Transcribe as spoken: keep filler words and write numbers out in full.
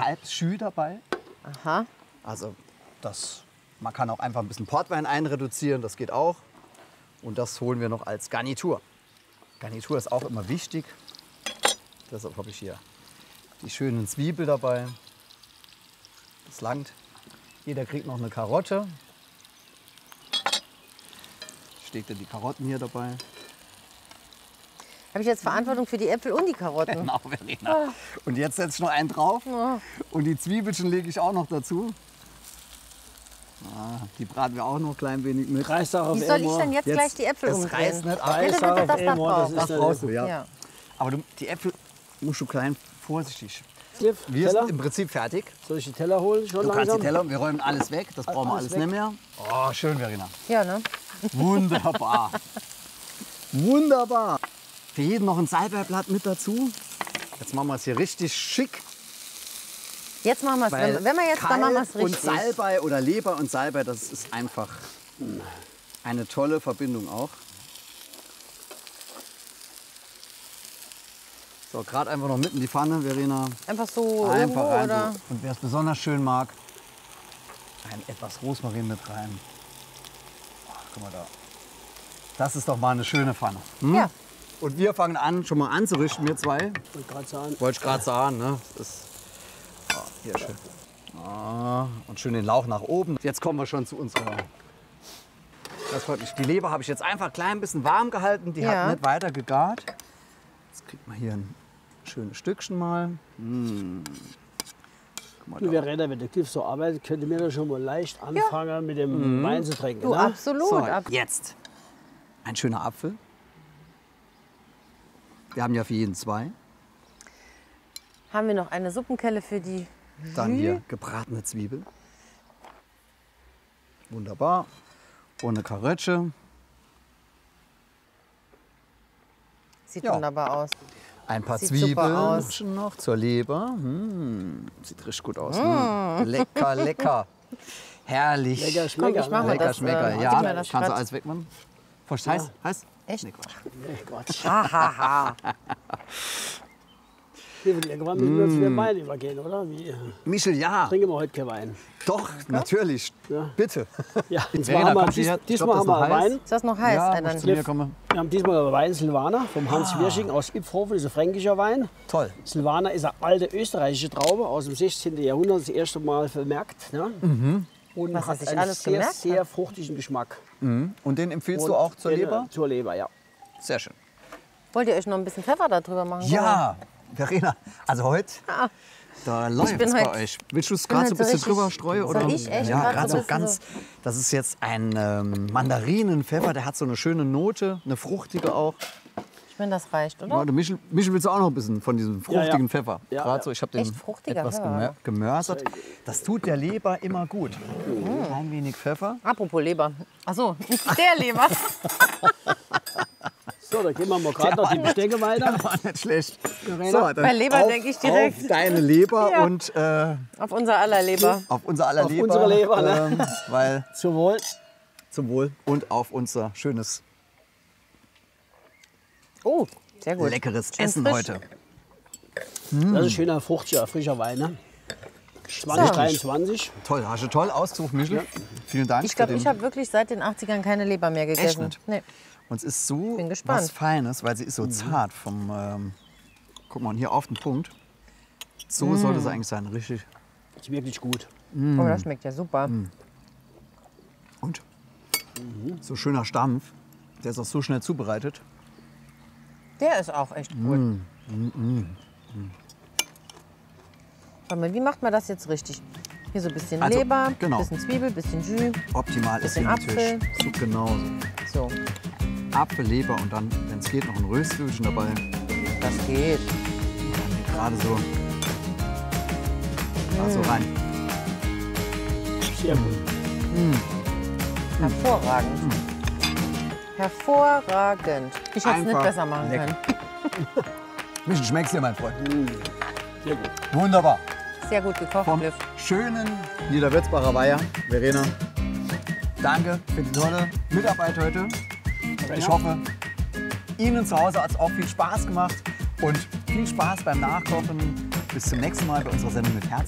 Kalbsschü dabei. Aha. Also das, man kann auch einfach ein bisschen Portwein einreduzieren, das geht auch. Und das holen wir noch als Garnitur. Garnitur ist auch immer wichtig. Deshalb habe ich hier die schönen Zwiebeln dabei. Das langt. Jeder kriegt noch eine Karotte. Steckt die Karotten hier dabei. Habe ich jetzt Verantwortung für die Äpfel und die Karotten? Genau, Verena. Und jetzt setze ich noch einen drauf. Oh. Und die Zwiebelchen lege ich auch noch dazu. Ah, die braten wir auch noch ein klein wenig mit. Reißt auch auf Wie soll ich Elmar. denn jetzt, Jetzt- gleich die Äpfel es umdrehen? reißt nicht ab. Bitte, Reißt bitte, auch das auf da Elmar, drauf. das Das ist der- brauchst du, ja. Ja. Aber du, die Äpfel musst du klein vorsichtig. Cliff, Wir Teller? sind im Prinzip fertig. Soll ich die Teller holen? Schon Du kannst langsam? die Teller, wir räumen alles weg. Das brauchen wir Alles alles nicht mehr. Oh, schön, Verena. Ja, ne? Wunderbar. Wunderbar. Für jeden noch ein Salbeiblatt mit dazu. Jetzt machen wir es hier richtig schick. Jetzt machen wir es. Weil Wenn, wenn wir jetzt, dann machen wir es Kalb richtig. Und Salbei oder Leber und Salbei, das ist einfach eine tolle Verbindung auch. So, gerade einfach noch mitten in die Pfanne, Verena. Einfach so Einfach irgendwo, rein. oder? So. Und wer es besonders schön mag, ein etwas Rosmarin mit rein. Ach, guck mal da. Das ist doch mal eine schöne Pfanne. Hm? Ja. Und wir fangen an, schon mal anzurichten, wir zwei. Und grad sagen. Wollte ich gerade sagen, ne? Das ist ah, hier schön. Ah, und schön den Lauch nach oben. Jetzt kommen wir schon zu unserer. Das freut mich. Die Leber habe ich jetzt einfach ein klein bisschen warm gehalten. Die Ja. hat nicht weiter gegart. Jetzt kriegt man hier ein schönes Stückchen mal. Mmh. Guck mal Du, da. Verena, wenn der Cliff so arbeitet, könnte mir da schon mal leicht anfangen, mit dem Wein zu trinken. Du, ne? absolut. So, ab jetzt ein schöner Apfel. Wir haben ja für jeden zwei. Haben wir noch eine Suppenkelle für die Dann Jus? hier gebratene Zwiebeln. Wunderbar. Und eine Karötsche. Sieht Ja. wunderbar aus. Ein paar Sieht super Zwiebeln aus. schon noch zur Leber. Hm, sieht richtig gut aus. Ne? Lecker, lecker. Herrlich. Lecker Komm, schmecker. ich mach mal ne? Lecker, das, schmecker. äh, gib ja, mir das kannst du Blatt. alles wegmachen. Furcht heiß? Heiß? Echt? Nee, Quatsch. Nee, Quatsch. Hahaha. Irgendwann müssen wir zu dem Wein übergehen, oder? Wie? Michel, ja. Trinken wir heute keinen Wein. Doch, natürlich. Ja. Bitte. Ja, und Verena, zwar haben wir, kommst du dies, her? Ich diesmal glaub, haben das wir ist noch Wein. Ist das noch heiß? Ja, Äh, musst dann zu mir kommen. Wir haben diesmal Wein Silvaner vom Hans Wirsching aus Ipfhofen, das ist ein fränkischer Wein. Toll. Silvaner ist eine alte österreichische Traube aus dem sechzehnten. Jahrhundert, das erste Mal vermerkt. Ne? Und Was er hat sich einen alles sehr, gemerkt sehr hat. fruchtigen Geschmack. Und den empfiehlst Und du auch zur den, äh, Leber? Zur Leber, ja. Sehr schön. wollt ihr euch noch ein bisschen Pfeffer da drüber machen? Ja, Verena, also heute, da läuft bin es bei heute- euch. Willst du es bin gerade so ein heute so bisschen drüber richtig- streuen? Soll Oder? ich echt Ja, grad gerade so so ein bisschen ganz, das ist jetzt ein ähm, Mandarinenpfeffer, der hat so eine schöne Note, eine fruchtige auch. Ich meine, das reicht, oder? Warte, Michel, Michel, willst du auch noch ein bisschen von diesem fruchtigen ja. Pfeffer? Ja, Gerade ja. so, ich habe den Echt fruchtiger etwas Pfeffer. gemör gemörsert. Das tut der Leber immer gut. Ein klein wenig Pfeffer. Apropos Leber. Ach so, der Leber. So, dann gehen wir mal gerade noch die Bestecke weiter. War nicht schlecht. Verena? dann Bei Leber auf, denk ich direkt. Auf deine Leber Ja. und äh, Auf unser aller Leber. auf unser aller Auf Leber. unsere Leber, ne? ähm, weil Zum Wohl. zum Wohl. Und auf unser schönes, Oh, sehr gut. leckeres Schön Essen frisch. heute. Das ist ein schöner, fruchtiger, frischer Wein. Ne? zwanzig dreiundzwanzig. Toll, hast du toll ausgesucht, Michel. Vielen Dank. Ich glaube, für den- ich habe wirklich seit den achtzigern keine Leber mehr gegessen. nicht? Nee. Und es ist so Bin gespannt. was Feines, weil sie ist so zart vom, ähm, guck mal, hier auf den Punkt. So sollte es eigentlich sein, richtig. Ist wirklich gut. Oh, das schmeckt ja super. Und so schöner Stampf, der ist auch so schnell zubereitet. Der ist auch echt gut. Warte mal, wie macht man das jetzt richtig? Hier so ein bisschen Also, Leber, genau. bisschen Zwiebel, bisschen Jus. Optimal ist Bisschen hier natürlich so genauso. So, Apfel, Leber und dann, wenn es geht, noch ein Röstzwiebelchen dabei. das geht. Dann gerade so, gerade so rein. Sehr gut. Hervorragend. Hervorragend. Ich hätte es nicht Einfach besser machen lecker. können. Michel, schmeckst dir, mein Freund? Sehr gut. Wunderbar. Sehr gut gekocht, Vom Cliff. schönen Niederwürzbacher Weiher, Verena. Danke für die tolle Mitarbeit heute. Ich hoffe, Ihnen zu Hause hat es auch viel Spaß gemacht und viel Spaß beim Nachkochen. Bis zum nächsten Mal bei unserer Sendung mit Herz.